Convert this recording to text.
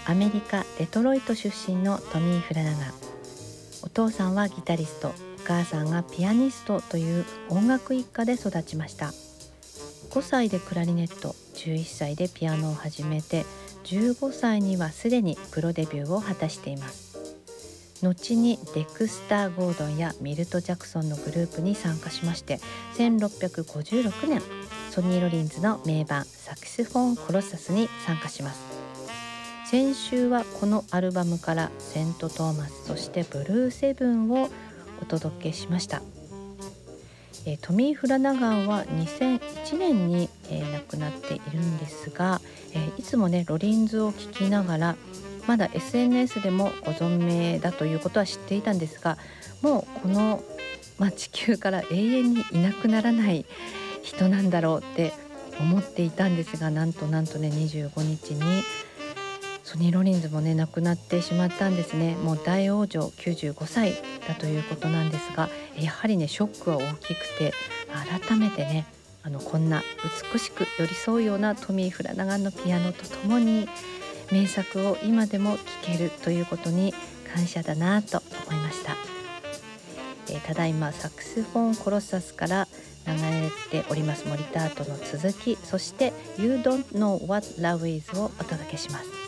アメリカ・デトロイト出身のトミー・フラナガン。お父さんはギタリスト、お母さんがピアニストという音楽一家で育ちました。5歳でクラリネット、11歳でピアノを始めて、15歳にはすでにプロデビューを果たしています。後にデクスター・ゴードンやミルト・ジャクソンのグループに参加しまして、1656年ソニー・ロリンズの名盤サクスフォン・コロッサスに参加します。先週はこのアルバムからセント・トーマス、そしてブルーセブンをお届けしました。トミー・フラナガンは2001年に、亡くなっているんですが、いつもねロリンズを聴きながら、まだ SNS でもご存命だということは知っていたんですが、もうこの、地球から永遠にいなくならない人なんだろうって思っていたんですが、なんとね25日にソニー・ロリンズもね亡くなってしまったんですね。もう大往生95歳だということなんですが、やはりねショックは大きくて、改めてねこんな美しく寄り添うようなトミー・フラナガンのピアノとともに名作を今でも聴けるということに感謝だなと思いました。ただいまサクスフォン・コロッサスから流れておりますモリタートの続き、そして You Don't Know What Love Is をお届けします。